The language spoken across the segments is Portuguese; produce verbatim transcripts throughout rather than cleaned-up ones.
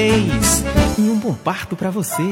E um bom parto para você.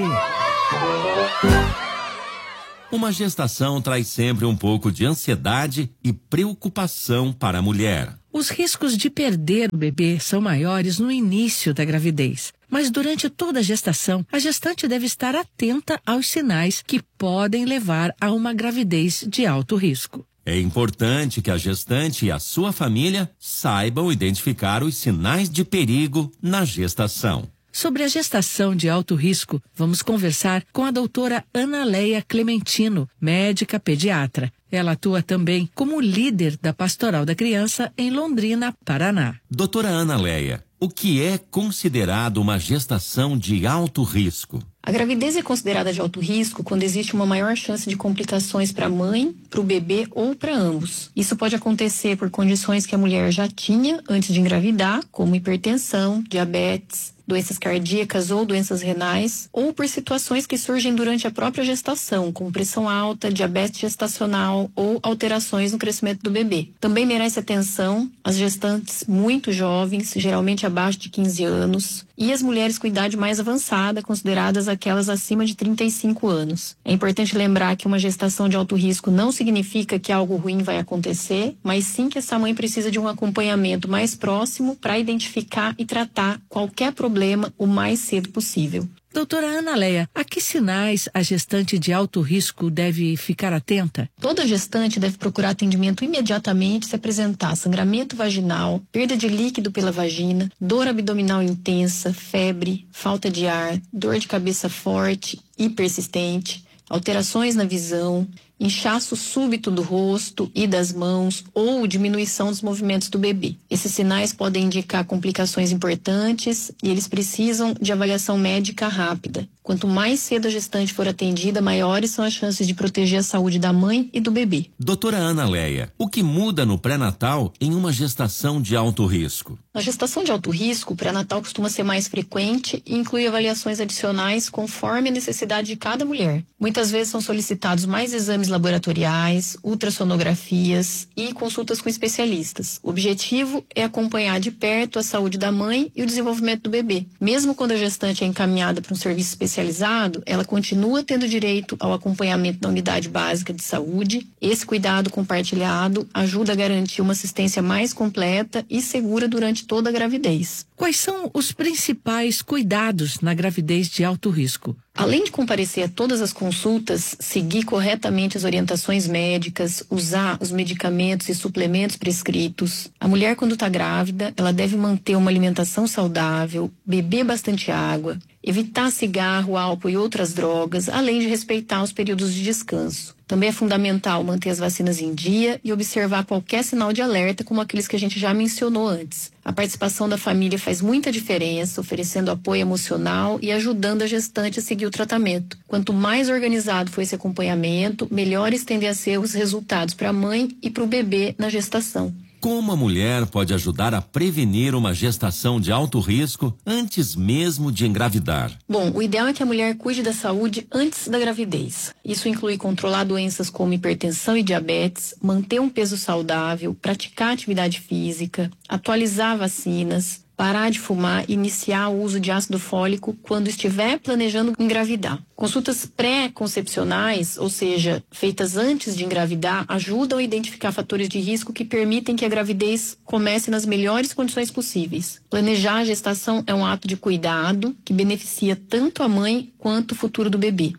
Uma gestação traz sempre um pouco de ansiedade e preocupação para a mulher. Os riscos de perder o bebê são maiores no início da gravidez. Mas durante toda a gestação, a gestante deve estar atenta aos sinais que podem levar a uma gravidez de alto risco. É importante que a gestante e a sua família saibam identificar os sinais de perigo na gestação. Sobre a gestação de alto risco, vamos conversar com a doutora Ana Leia Clementino, médica pediatra. Ela atua também como líder da Pastoral da Criança em Londrina, Paraná. Doutora Ana Leia, o que é considerado uma gestação de alto risco? A gravidez é considerada de alto risco quando existe uma maior chance de complicações para a mãe, para o bebê ou para ambos. Isso pode acontecer por condições que a mulher já tinha antes de engravidar, como hipertensão, diabetes, doenças cardíacas ou doenças renais, ou por situações que surgem durante a própria gestação, como pressão alta, diabetes gestacional ou alterações no crescimento do bebê. Também merece atenção as gestantes muito jovens, geralmente abaixo de quinze anos, e as mulheres com idade mais avançada, consideradas aquelas acima de trinta e cinco anos. É importante lembrar que uma gestação de alto risco não significa que algo ruim vai acontecer, mas sim que essa mãe precisa de um acompanhamento mais próximo para identificar e tratar qualquer problema o mais cedo possível. Doutora Ana Leia, a que sinais a gestante de alto risco deve ficar atenta? Toda gestante deve procurar atendimento imediatamente se apresentar sangramento vaginal, perda de líquido pela vagina, dor abdominal intensa, febre, falta de ar, dor de cabeça forte e persistente, alterações na visão, inchaço súbito do rosto e das mãos ou diminuição dos movimentos do bebê. Esses sinais podem indicar complicações importantes e eles precisam de avaliação médica rápida. Quanto mais cedo a gestante for atendida, maiores são as chances de proteger a saúde da mãe e do bebê. Doutora Ana Leia, o que muda no pré-natal em uma gestação de alto risco? Na gestação de alto risco, o pré-natal costuma ser mais frequente e inclui avaliações adicionais conforme a necessidade de cada mulher. Muitas vezes são solicitados mais exames laboratoriais, ultrassonografias e consultas com especialistas. O objetivo é acompanhar de perto a saúde da mãe e o desenvolvimento do bebê. Mesmo quando a gestante é encaminhada para um serviço especializado, ela continua tendo direito ao acompanhamento da unidade básica de saúde. Esse cuidado compartilhado ajuda a garantir uma assistência mais completa e segura durante toda a gravidez. Quais são os principais cuidados na gravidez de alto risco? Além de comparecer a todas as consultas, seguir corretamente as orientações médicas, usar os medicamentos e suplementos prescritos. A mulher, quando está grávida, ela deve manter uma alimentação saudável, beber bastante água, evitar cigarro, álcool e outras drogas, além de respeitar os períodos de descanso. Também é fundamental manter as vacinas em dia e observar qualquer sinal de alerta, como aqueles que a gente já mencionou antes. A participação da família faz muita diferença, oferecendo apoio emocional e ajudando a gestante a seguir o tratamento. Quanto mais organizado for esse acompanhamento, melhores tendem a ser os resultados para a mãe e para o bebê na gestação. Como a mulher pode ajudar a prevenir uma gestação de alto risco antes mesmo de engravidar? Bom, o ideal é que a mulher cuide da saúde antes da gravidez. Isso inclui controlar doenças como hipertensão e diabetes, manter um peso saudável, praticar atividade física, atualizar vacinas, parar de fumar e iniciar o uso de ácido fólico quando estiver planejando engravidar. Consultas pré-concepcionais, ou seja, feitas antes de engravidar, ajudam a identificar fatores de risco que permitem que a gravidez comece nas melhores condições possíveis. Planejar a gestação é um ato de cuidado que beneficia tanto a mãe quanto o futuro do bebê.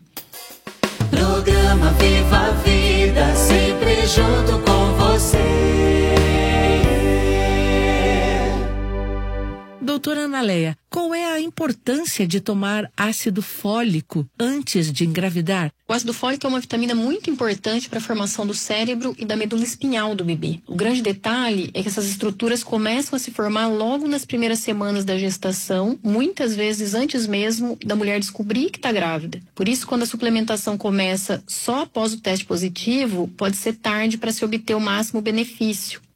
Programa Viva a Vida, sempre junto com você. Doutora Ana Leia, qual é a importância de tomar ácido fólico antes de engravidar? O ácido fólico é uma vitamina muito importante para a formação do cérebro e da medula espinhal do bebê. O grande detalhe é que essas estruturas começam a se formar logo nas primeiras semanas da gestação, muitas vezes antes mesmo da mulher descobrir que está grávida. Por isso, quando a suplementação começa só após o teste positivo, pode ser tarde para se obter o máximo benefício.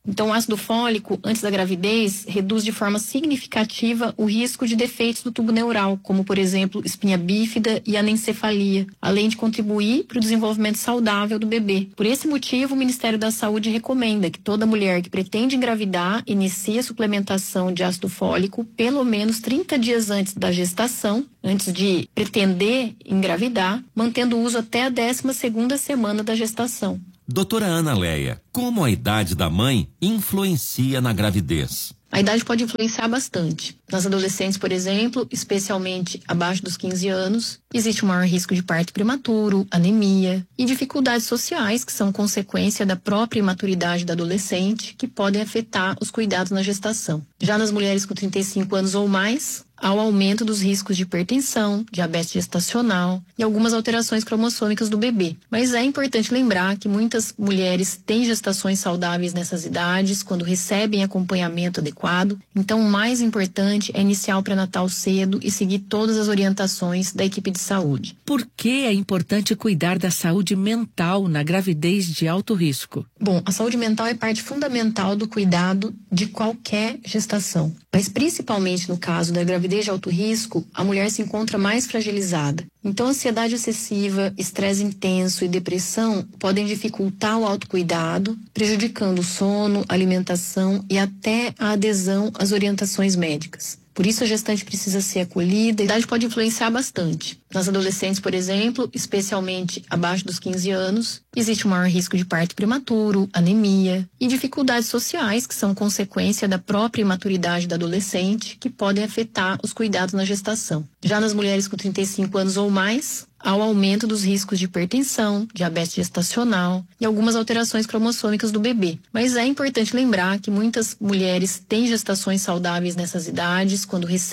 Então, o ácido fólico, antes da gravidez, reduz de forma significativa o risco de defeitos do tubo neural, como, por exemplo, espinha bífida e anencefalia, além de contribuir para o desenvolvimento saudável do bebê. Por esse motivo, o Ministério da Saúde recomenda que toda mulher que pretende engravidar inicie a suplementação de ácido fólico pelo menos trinta dias antes da gestação, antes de pretender engravidar, mantendo o uso até a décima segunda semana da gestação. Doutora Ana Leia, como a idade da mãe influencia na gravidez? A idade pode influenciar bastante. Nas adolescentes, por exemplo, especialmente abaixo dos quinze anos, existe um maior risco de parto prematuro, anemia e dificuldades sociais que são consequência da própria imaturidade da adolescente, que podem afetar os cuidados na gestação. Já nas mulheres com trinta e cinco anos ou mais, há o aumento dos riscos de hipertensão, diabetes gestacional e algumas alterações cromossômicas do bebê. Mas é importante lembrar que muitas mulheres têm gestações saudáveis nessas idades, quando recebem acompanhamento adequado. Então, o mais importante é iniciar o pré-natal cedo e seguir todas as orientações da equipe de saúde. Por que é importante cuidar da saúde mental na gravidez de alto risco? Bom, a saúde mental é parte fundamental do cuidado de qualquer gestação. Mas principalmente no caso da gravidez de alto risco, a mulher se encontra mais fragilizada. Então, ansiedade excessiva, estresse intenso e depressão podem dificultar o autocuidado, prejudicando o sono, alimentação e até a adesão às orientações médicas. Por isso, a gestante precisa ser acolhida. A idade pode influenciar bastante. Nas adolescentes, por exemplo, especialmente abaixo dos quinze anos, existe um maior risco de parto prematuro, anemia e dificuldades sociais que são consequência da própria imaturidade da adolescente, que podem afetar os cuidados na gestação. Já nas mulheres com trinta e cinco anos ou mais, há o aumento dos riscos de hipertensão, diabetes gestacional e algumas alterações cromossômicas do bebê. Mas é importante lembrar que muitas mulheres têm gestações saudáveis nessas idades, quando recebem